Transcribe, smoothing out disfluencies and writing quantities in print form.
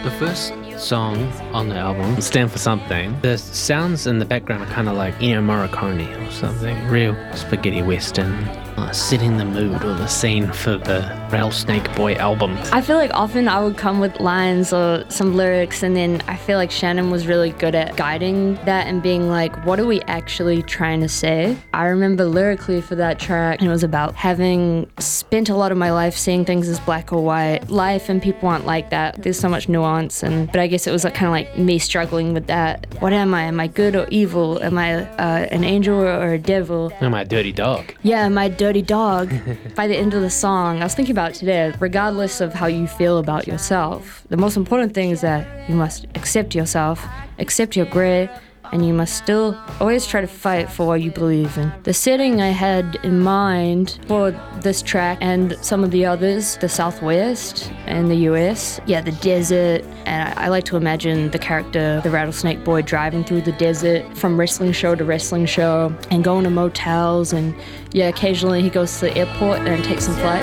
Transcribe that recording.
The first song on the album, Stand for Something, the sounds in the background are kind of like Ennio Morricone or something, real spaghetti western, setting the mood or the scene for the Rattlesnake Boy album. I feel like often I would come with lines or some lyrics, and then I feel like Shannon was really good at guiding that and being like, what are we actually trying to say? I remember lyrically for that track, and it was about having spent a lot of my life seeing things as black or white. Life and people aren't like that. There's so much nuance, but I guess it was like kind of like me struggling with that. What am I? Am I good or evil? Am I an angel or a devil? Am I a dirty dog? Yeah, am I a dirty dog? By the end of the song, I was thinking about it today, regardless of how you feel about yourself, the most important thing is that you must accept yourself, accept your gray, and you must still always try to fight for what you believe in. The setting I had in mind for this track and some of the others, the Southwest and the US, the desert, and I like to imagine the character, the Rattlesnake Boy, driving through the desert from wrestling show to wrestling show and going to motels, and occasionally he goes to the airport and takes some flights.